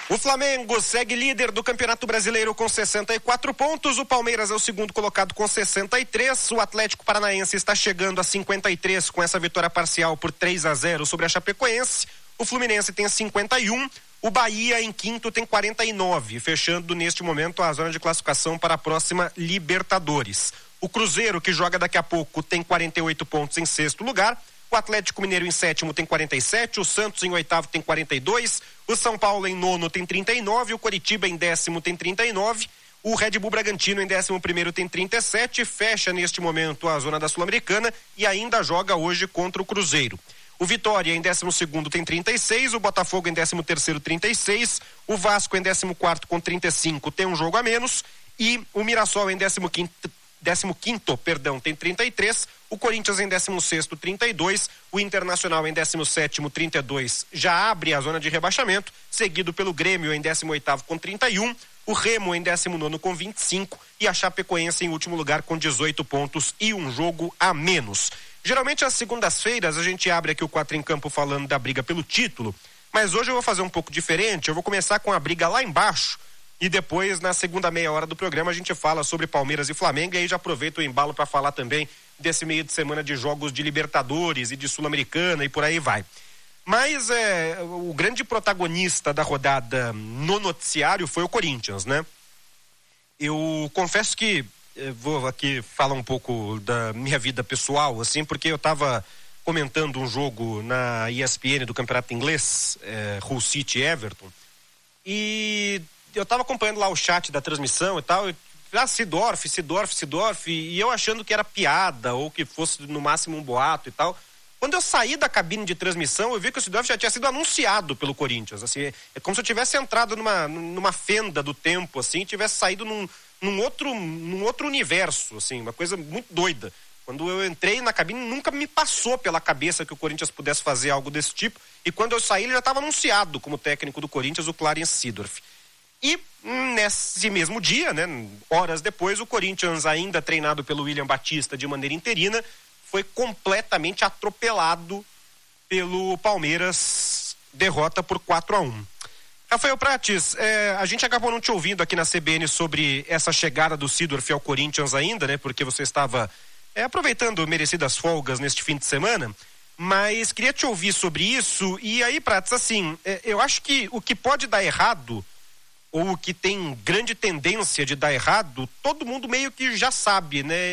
O Flamengo segue líder do Campeonato Brasileiro com 64 pontos. O Palmeiras é o segundo colocado com 63. O Atlético Paranaense está chegando a 53 com essa vitória parcial por 3-0 sobre a Chapecoense. O Fluminense tem 51. O Bahia em quinto tem 49, fechando neste momento a zona de classificação para a próxima Libertadores. O Cruzeiro, que joga daqui a pouco, tem 48 pontos em sexto lugar. O Atlético Mineiro em sétimo tem 47, o Santos em oitavo tem 42, o São Paulo em nono tem 39, o Coritiba em décimo tem 39, o Red Bull Bragantino em 11º tem 37, fecha neste momento a zona da Sul-Americana e ainda joga hoje contra o Cruzeiro. O Vitória em 12º tem 36, o Botafogo em 13º 36, o Vasco em 14º com 35 tem um jogo a menos e o Mirassol em 15º tem 33, o Corinthians em 16º 32, o Internacional em 17º 32 já abre a zona de rebaixamento, seguido pelo Grêmio em 18º com 31, o Remo em 19º com 25 e a Chapecoense em último lugar com 18 pontos e um jogo a menos. Geralmente às segundas-feiras a gente abre aqui o 4 em Campo falando da briga pelo título, mas hoje eu vou fazer um pouco diferente, eu vou começar com a briga lá embaixo e depois na segunda meia hora do programa a gente fala sobre Palmeiras e Flamengo e aí já aproveito o embalo para falar também desse meio de semana de jogos de Libertadores e de Sul-Americana e por aí vai. Mas o grande protagonista da rodada no noticiário foi o Corinthians, né? Eu confesso que vou aqui falar um pouco da minha vida pessoal, assim, porque eu estava comentando um jogo na ESPN do Campeonato Inglês, Hull City e Everton, e eu estava acompanhando lá o chat da transmissão e tal, Seedorf, e eu achando que era piada ou que fosse no máximo um boato e tal. Quando eu saí da cabine de transmissão, eu vi que o Seedorf já tinha sido anunciado pelo Corinthians, assim, é como se eu tivesse entrado numa fenda do tempo, assim, tivesse saído num outro universo, assim, uma coisa muito doida. Quando eu entrei na cabine, nunca me passou pela cabeça que o Corinthians pudesse fazer algo desse tipo, e quando eu saí, ele já estava anunciado como técnico do Corinthians, o Clarence Seedorf. E nesse mesmo dia, né, horas depois, o Corinthians, ainda treinado pelo William Batista de maneira interina, foi completamente atropelado pelo Palmeiras, derrota por 4-1. Rafael Prates, a gente acabou não te ouvindo aqui na CBN sobre essa chegada do Seedorf ao Corinthians ainda, né, porque você estava aproveitando merecidas folgas neste fim de semana, mas queria te ouvir sobre isso. E aí, Prates, assim, eu acho que o que pode dar errado ou o que tem grande tendência de dar errado, todo mundo meio que já sabe, né,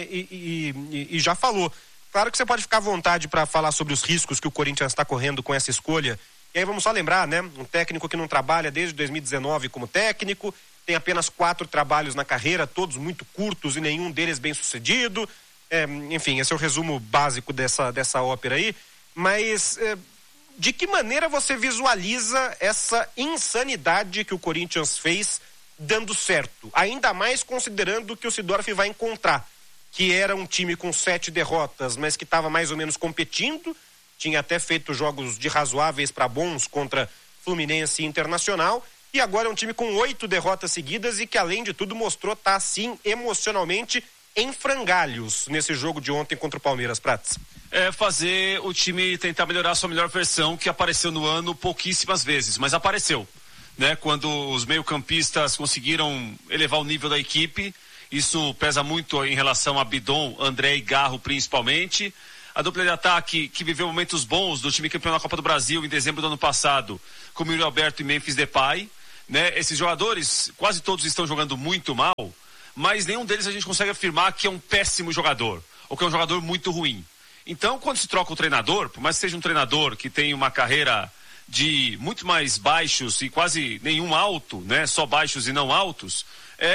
e já falou. Claro que você pode ficar à vontade para falar sobre os riscos que o Corinthians está correndo com essa escolha. E aí vamos só lembrar, né, um técnico que não trabalha desde 2019 como técnico, tem apenas 4 trabalhos na carreira, todos muito curtos e nenhum deles bem sucedido. Enfim, esse é o resumo básico dessa ópera aí. Mas de que maneira você visualiza essa insanidade que o Corinthians fez dando certo? Ainda mais considerando que o Seedorf vai encontrar, que era um time com 7 derrotas, mas que estava mais ou menos competindo, tinha até feito jogos de razoáveis para bons contra Fluminense e Internacional, e agora é um time com 8 derrotas seguidas e que, além de tudo, mostrou estar, assim, emocionalmente em frangalhos nesse jogo de ontem contra o Palmeiras. Prates. Fazer o time tentar melhorar a sua melhor versão, que apareceu no ano pouquíssimas vezes, mas apareceu, né? Quando os meio-campistas conseguiram elevar o nível da equipe, isso pesa muito em relação a Bidon, André e Garro principalmente. A dupla de ataque que viveu momentos bons do time campeão da Copa do Brasil em dezembro do ano passado, como Yuri Alberto e Memphis Depay, né? Esses jogadores, quase todos estão jogando muito mal, mas nenhum deles a gente consegue afirmar que é um péssimo jogador, ou que é um jogador muito ruim. Então, quando se troca o treinador, por mais que seja um treinador que tem uma carreira de muito mais baixos e quase nenhum alto, né? Só baixos e não altos,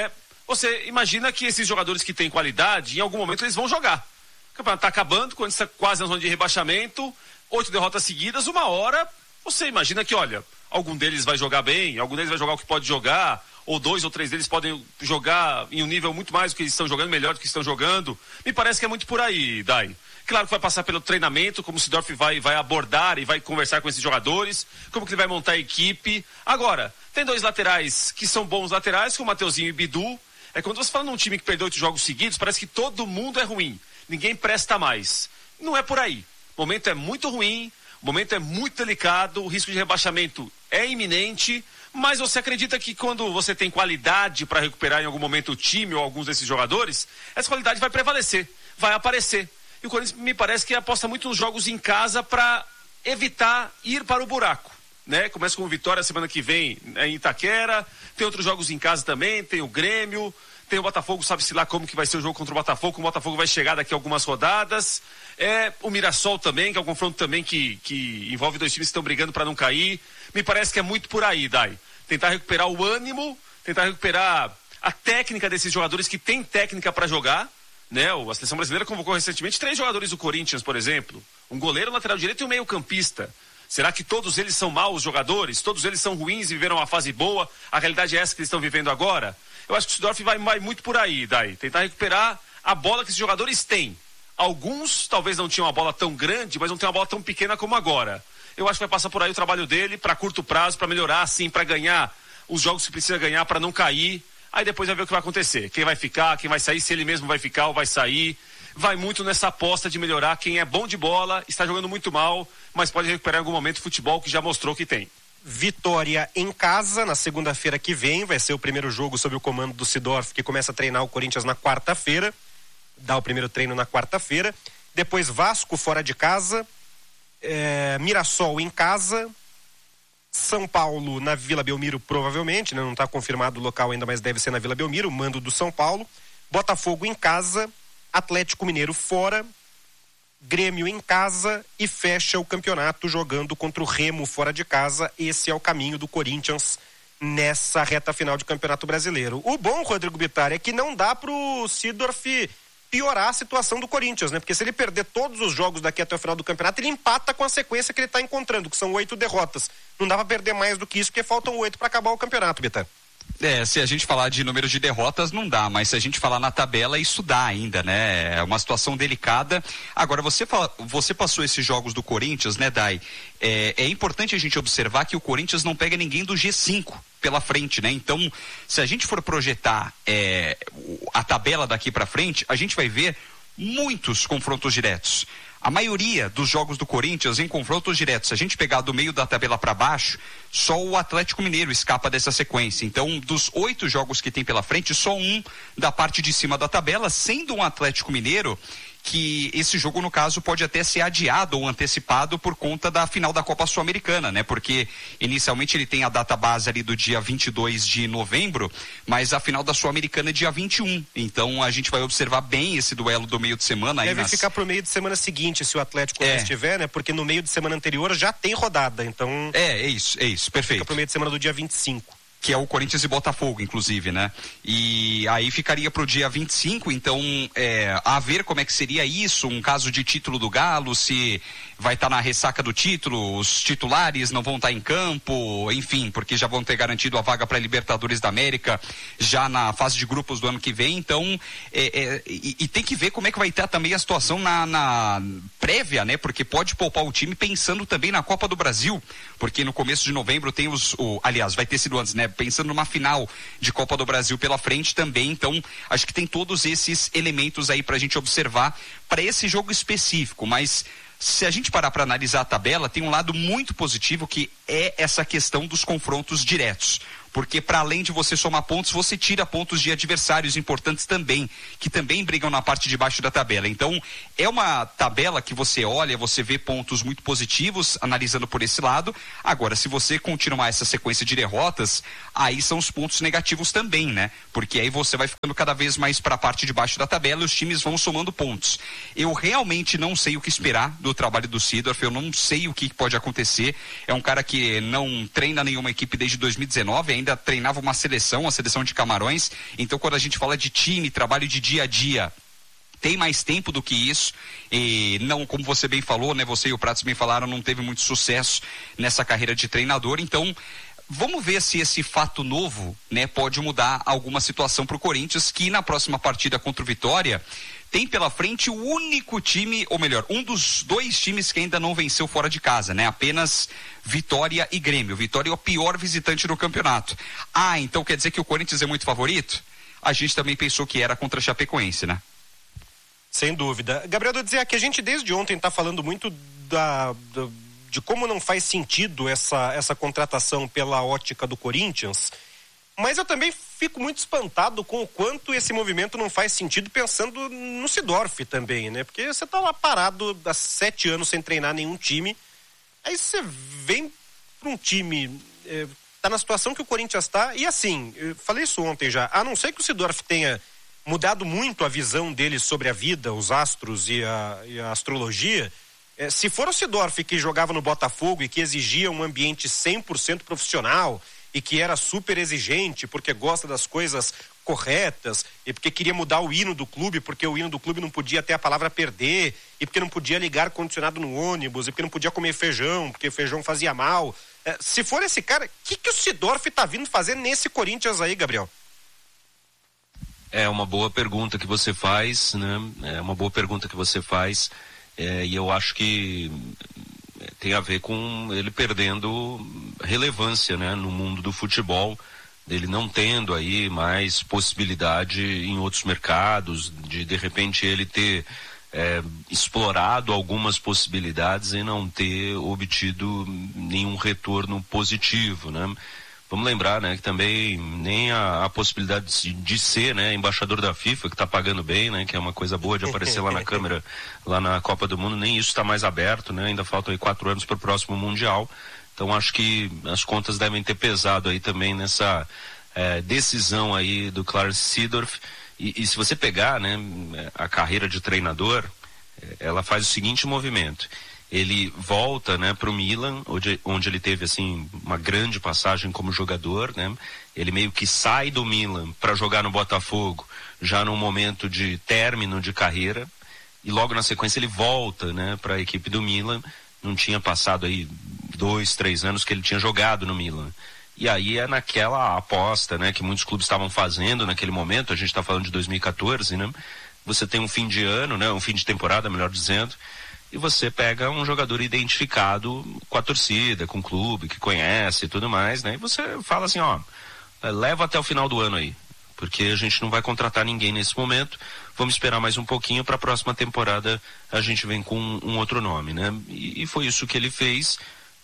você imagina que esses jogadores que têm qualidade, em algum momento eles vão jogar. O campeonato está acabando, quando está quase na zona de rebaixamento, 8 derrotas seguidas, uma hora, você imagina que, olha, algum deles vai jogar bem, algum deles vai jogar o que pode jogar, ou 2 ou 3 deles podem jogar em um nível muito mais do que eles estão jogando, melhor do que estão jogando. Me parece que é muito por aí, Dai. Claro que vai passar pelo treinamento, como o Seedorf vai abordar e vai conversar com esses jogadores, como que ele vai montar a equipe. Agora, tem 2 laterais que são bons laterais, como o Mateuzinho e Bidu. Quando você fala num time que perdeu 8 jogos seguidos, parece que todo mundo é ruim. Ninguém presta mais. Não é por aí. O momento é muito ruim, o momento é muito delicado, o risco de rebaixamento é iminente, mas você acredita que quando você tem qualidade para recuperar em algum momento o time ou alguns desses jogadores, essa qualidade vai prevalecer, vai aparecer. E o Corinthians me parece que aposta muito nos jogos em casa para evitar ir para o buraco, né? Começa com o Vitória semana que vem em Itaquera, tem outros jogos em casa também, tem o Grêmio, tem o Botafogo, sabe-se lá como que vai ser o jogo contra o Botafogo vai chegar daqui a algumas rodadas, o Mirassol também, que é um confronto também que envolve dois times que estão brigando para não cair. Me parece que é muito por aí, Dai. Tentar recuperar o ânimo, tentar recuperar a técnica desses jogadores que têm técnica para jogar, né? A seleção brasileira convocou recentemente 3 jogadores do Corinthians, por exemplo, um goleiro, um lateral direito e um meio-campista. Será que todos eles são maus jogadores? Todos eles são ruins e viveram uma fase boa? A realidade é essa que eles estão vivendo agora? Eu acho que o Seedorf vai muito por aí, Dai. Tentar recuperar a bola que esses jogadores têm. Alguns talvez não tinham uma bola tão grande, mas não tem uma bola tão pequena como agora. Eu acho que vai passar por aí o trabalho dele para curto prazo, para melhorar, sim, para ganhar os jogos que precisa ganhar, para não cair. Aí depois vai ver o que vai acontecer. Quem vai ficar, quem vai sair, se ele mesmo vai ficar ou vai sair. Vai muito nessa aposta de melhorar quem é bom de bola, está jogando muito mal, mas pode recuperar em algum momento o futebol que já mostrou que tem. Vitória em casa na segunda-feira que vem, vai ser o primeiro jogo sob o comando do Seedorf, que começa a treinar o Corinthians na quarta-feira, dá o primeiro treino na quarta-feira, depois Vasco fora de casa, Mirassol em casa, São Paulo na Vila Belmiro provavelmente, né? Não está confirmado o local ainda, mas deve ser na Vila Belmiro, mando do São Paulo, Botafogo em casa, Atlético Mineiro fora, Grêmio em casa e fecha o campeonato jogando contra o Remo fora de casa. Esse é o caminho do Corinthians nessa reta final de Campeonato Brasileiro. O bom, Rodrigo Bittar, é que não dá pro Seedorf piorar a situação do Corinthians, né? Porque se ele perder todos os jogos daqui até o final do campeonato, ele empata com a sequência que ele tá encontrando, que são 8 derrotas. Não dá pra perder mais do que isso, porque faltam 8 para acabar o campeonato, Bittar. Se a gente falar de número de derrotas não dá, mas se a gente falar na tabela isso dá ainda, né? É uma situação delicada. Agora, você passou esses jogos do Corinthians, né, Dai? É importante a gente observar que o Corinthians não pega ninguém do G5 pela frente, né? Então, se a gente for projetar a tabela daqui para frente, a gente vai ver muitos confrontos diretos. A maioria dos jogos do Corinthians em confrontos diretos, se a gente pegar do meio da tabela para baixo, só o Atlético Mineiro escapa dessa sequência. Então, dos 8 jogos que tem pela frente, só um da parte de cima da tabela, sendo um Atlético Mineiro que esse jogo, no caso, pode até ser adiado ou antecipado por conta da final da Copa Sul-Americana, né? Porque inicialmente ele tem a data base ali do dia 22 de novembro, mas a final da Sul-Americana é dia 21. Então a gente vai observar bem esse duelo do meio de semana. Deve ficar pro meio de semana seguinte, se o Atlético não estiver, né? Porque no meio de semana anterior já tem rodada, então... É isso, perfeito. Fica pro meio de semana do dia 25. Que é o Corinthians e Botafogo, inclusive, né? E aí ficaria pro dia 25, então a ver como é que seria isso, um caso de título do Galo, se vai estar na ressaca do título, os titulares não vão estar em campo, enfim, porque já vão ter garantido a vaga para a Libertadores da América já na fase de grupos do ano que vem, então e tem que ver como é que vai estar também a situação na prévia, né? Porque pode poupar o time pensando também na Copa do Brasil, porque no começo de novembro tem aliás, vai ter sido antes, né? Pensando numa final de Copa do Brasil pela frente também, então acho que tem todos esses elementos aí pra gente observar para esse jogo específico, mas se a gente parar para analisar a tabela, tem um lado muito positivo que é essa questão dos confrontos diretos. Porque para além de você somar pontos, você tira pontos de adversários importantes também, que também brigam na parte de baixo da tabela. Então, é uma tabela que você olha, você vê pontos muito positivos, analisando por esse lado. Agora, se você continuar essa sequência de derrotas, aí são os pontos negativos também, né? Porque aí você vai ficando cada vez mais para a parte de baixo da tabela e os times vão somando pontos. Eu realmente não sei o que esperar do trabalho do Seedorf, eu não sei o que pode acontecer. É um cara que não treina nenhuma equipe desde 2019, ainda treinava uma seleção, a seleção de Camarões. Então, quando a gente fala de time, trabalho de dia a dia, tem mais tempo do que isso, e não, como você bem falou, né, você e o Pratos bem falaram, não teve muito sucesso nessa carreira de treinador. Então, vamos ver se esse fato novo, né, pode mudar alguma situação para o Corinthians, que na próxima partida contra o Vitória tem pela frente o único time, ou melhor, um dos 2 times que ainda não venceu fora de casa, né? Apenas Vitória e Grêmio. Vitória é o pior visitante do campeonato. Então quer dizer que o Corinthians é muito favorito? A gente também pensou que era contra a Chapecoense, né? Sem dúvida. Gabriel, eu dizer que a gente desde ontem está falando muito de como não faz sentido essa contratação pela ótica do Corinthians, mas eu também fico muito espantado com o quanto esse movimento não faz sentido pensando no Seedorf também, né? Porque você tá lá parado há 7 anos sem treinar nenhum time, aí você vem para um time, tá na situação que o Corinthians tá, e assim, eu falei isso ontem já, a não ser que o Seedorf tenha mudado muito a visão dele sobre a vida, os astros e a astrologia, se for o Seedorf que jogava no Botafogo e que exigia um ambiente 100% profissional e que era super exigente porque gosta das coisas corretas e porque queria mudar o hino do clube, porque o hino do clube não podia ter a palavra perder e porque não podia ligar ar-condicionado no ônibus e porque não podia comer feijão, porque feijão fazia mal. Se for esse cara, o que o Seedorf tá vindo fazer nesse Corinthians aí, Gabriel? É uma boa pergunta que você faz, né? É uma boa pergunta que você faz, e eu acho que tem a ver com ele perdendo relevância, né, no mundo do futebol, dele não tendo aí mais possibilidade em outros mercados, de repente ele ter explorado algumas possibilidades e não ter obtido nenhum retorno positivo, né? Vamos lembrar, né, que também nem a possibilidade de ser, né, embaixador da FIFA, que está pagando bem, né, que é uma coisa boa de aparecer lá na câmera, lá na Copa do Mundo, nem isso está mais aberto, né, ainda faltam aí 4 anos para o próximo Mundial. Então acho que as contas devem ter pesado aí também nessa decisão aí do Clarence Seedorf. E se você pegar, né, a carreira de treinador, ela faz o seguinte movimento. Ele volta, né, para o Milan, onde ele teve assim uma grande passagem como jogador, né? Ele meio que sai do Milan para jogar no Botafogo, já num momento de término de carreira, e logo na sequência ele volta, né, para a equipe do Milan. Não tinha passado aí 2, 3 anos que ele tinha jogado no Milan. E aí é naquela aposta, né, que muitos clubes estavam fazendo naquele momento. A gente está falando de 2014, né? Você tem um fim de ano, né, um fim de temporada, melhor dizendo. E você pega um jogador identificado com a torcida, com o clube, que conhece e tudo mais, né? E você fala assim, ó, leva até o final do ano aí, porque a gente não vai contratar ninguém nesse momento, vamos esperar mais um pouquinho, para a próxima temporada a gente vem com um outro nome, né? E foi isso que ele fez,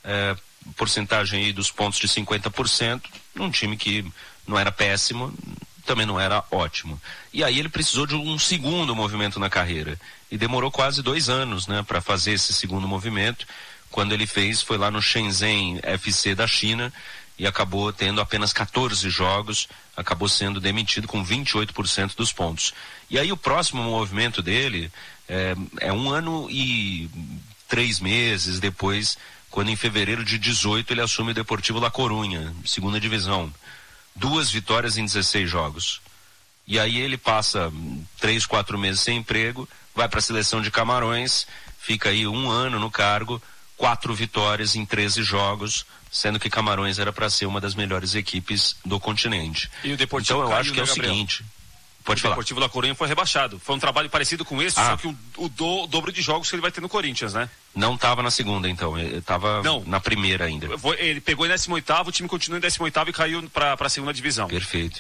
porcentagem aí dos pontos de 50%, num time que não era péssimo, também não era ótimo. E aí ele precisou de um segundo movimento na carreira. E demorou quase 2 anos, né, para fazer esse segundo movimento. Quando ele fez, foi lá no Shenzhen FC da China e acabou tendo apenas 14 jogos, acabou sendo demitido com 28% dos pontos. E aí o próximo movimento dele é 1 ano e 3 meses depois, quando em fevereiro de 18 ele assume o Deportivo La Coruña, segunda divisão. 2 vitórias em 16 jogos. E aí ele passa 3, 4 meses sem emprego, vai para a seleção de Camarões, fica aí 1 ano no cargo, 4 vitórias em 13 jogos, sendo que Camarões era para ser uma das melhores equipes do continente. E o Deportivo então eu caiu, acho que é o seguinte, pode falar. O Deportivo La Coruña foi rebaixado. Foi um trabalho parecido com esse, só que o dobro de jogos que ele vai ter no Corinthians, né? Não estava na segunda, então. Ele estava na primeira ainda. Ele pegou em 18º, o time continuou em 18º e caiu para a segunda divisão. Perfeito.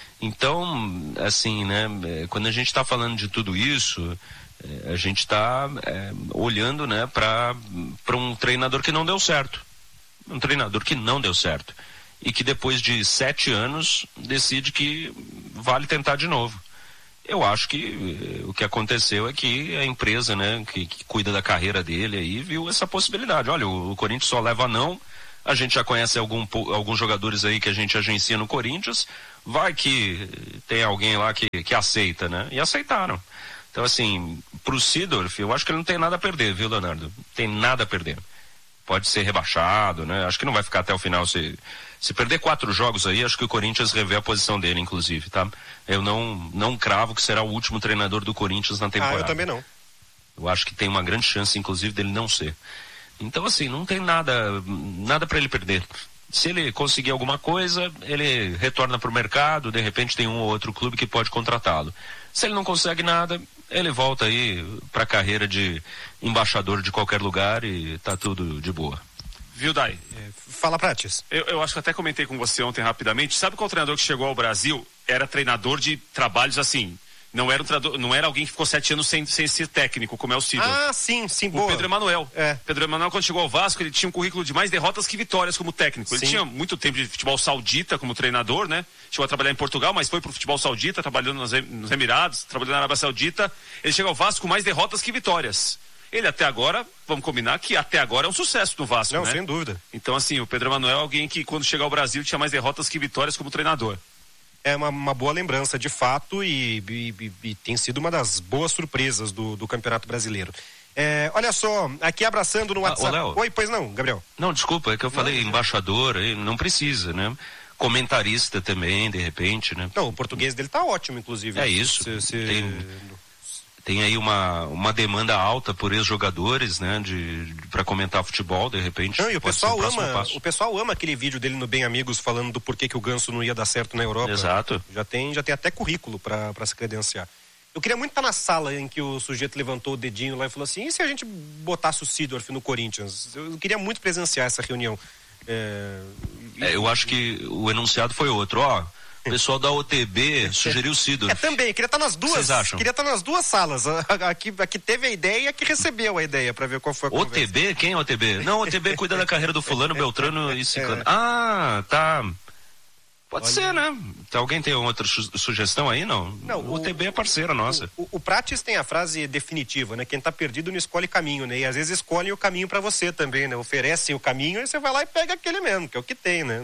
Então, assim, né, quando a gente está falando de tudo isso, a gente está olhando, né, para um treinador que não deu certo. Um treinador que não deu certo. E que depois de 7 anos decide que vale tentar de novo. Eu acho que o que aconteceu é que a empresa, né, que cuida da carreira dele aí, viu essa possibilidade. Olha, o Corinthians só leva não, a gente já conhece alguns jogadores aí que a gente agencia no Corinthians, vai que tem alguém lá que aceita, né? E aceitaram. Então, assim, pro Seedorf, eu acho que ele não tem nada a perder, viu, Leonardo? Não tem nada a perder. Pode ser rebaixado, né? Acho que não vai ficar até o final. Se perder 4 jogos aí, acho que o Corinthians revê a posição dele, inclusive, tá? Eu não cravo que será o último treinador do Corinthians na temporada. Eu também não. Eu acho que tem uma grande chance, inclusive, dele não ser. Então, assim, não tem nada para ele perder. Se ele conseguir alguma coisa, ele retorna para o mercado, de repente tem um ou outro clube que pode contratá-lo. Se ele não consegue nada, ele volta aí para a carreira de embaixador de qualquer lugar e tá tudo de boa. Viu, Dai? Fala, Prates. Eu acho que até comentei com você ontem rapidamente. Sabe qual treinador que chegou ao Brasil era treinador de trabalhos assim, Não era um treinador, não era alguém que ficou 7 anos sem ser técnico, como é o Seedorf. Ah, sim, boa. O Pedro Emanuel. Pedro Emanuel, quando chegou ao Vasco, ele tinha um currículo de mais derrotas que vitórias como técnico. Ele tinha muito tempo de futebol saudita como treinador, né? Chegou a trabalhar em Portugal, mas foi pro futebol saudita, trabalhando nos Emirados, trabalhando na Arábia Saudita. Ele chega ao Vasco com mais derrotas que vitórias. Ele até agora, vamos combinar que até agora é um sucesso no Vasco, né? Não, sem dúvida. Então, assim, o Pedro Emanuel é alguém que quando chega ao Brasil tinha mais derrotas que vitórias como treinador. É uma boa lembrança, de fato, e tem sido uma das boas surpresas do Campeonato Brasileiro. Olha só, aqui abraçando no WhatsApp. Léo. Oi, pois não, Gabriel? Não, desculpa, é que eu falei embaixador, não precisa, né? Comentarista também, de repente, né? Não, o português dele tá ótimo, inclusive. É isso. Tem aí uma demanda alta por ex-jogadores, né? Pra comentar futebol, de repente. Não, e o pessoal ama aquele vídeo dele no Bem Amigos falando do porquê que o Ganso não ia dar certo na Europa. Exato. Já tem até currículo pra se credenciar. Eu queria muito estar na sala em que o sujeito levantou o dedinho lá e falou assim, e se a gente botasse o Seedorf no Corinthians? Eu queria muito presenciar essa reunião. Eu acho que o enunciado foi outro, o pessoal da OTB sugeriu o Seedorf. Também, queria estar nas duas. Vocês acham? Queria estar nas duas salas. Aqui teve a ideia e a que recebeu a ideia, para ver qual foi a conversa. OTB? Quem é o OTB? Não, o OTB cuida da carreira do fulano, Beltrano e Ciclano. Ah, tá. Pode ser, né? Alguém tem outra sugestão aí, não? Não, o OTB é parceira nossa. O Prates tem a frase definitiva, né? Quem tá perdido não escolhe caminho, né? E às vezes escolhem o caminho para você também, né? Oferecem o caminho e você vai lá e pega aquele mesmo, que é o que tem, né?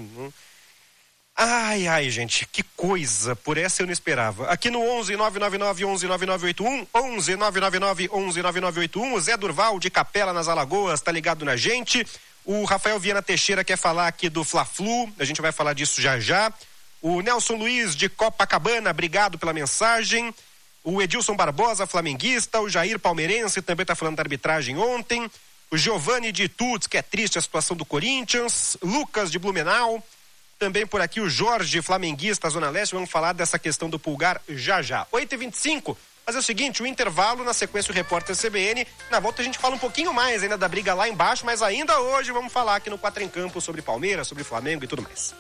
Ai, gente, que coisa, por essa eu não esperava. Aqui no 11-999-11-9981, 11-999-11-9981, o Zé Durval de Capela nas Alagoas tá ligado na gente. O Rafael Viana Teixeira quer falar aqui do Fla-Flu, a gente vai falar disso já. O Nelson Luiz de Copacabana, obrigado pela mensagem. O Edilson Barbosa, flamenguista. O Jair Palmeirense também tá falando da arbitragem ontem. O Giovanni de Tuts, que é triste a situação do Corinthians. Lucas de Blumenau. Também por aqui o Jorge, flamenguista, Zona Leste. Vamos falar dessa questão do Pulgar já. 8h25. Mas é o seguinte, o intervalo, na sequência o repórter CBN. Na volta a gente fala um pouquinho mais ainda da briga lá embaixo, mas ainda hoje vamos falar aqui no 4 em Campo sobre Palmeiras, sobre Flamengo e tudo mais.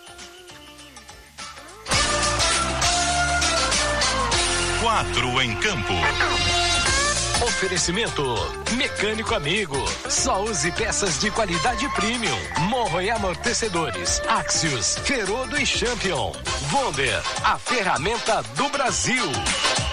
4 em Campo. Oferecimento Mecânico Amigo. Só use peças de qualidade premium. Morro e amortecedores. Axios, Ferodo e Champion. Wonder, a ferramenta do Brasil.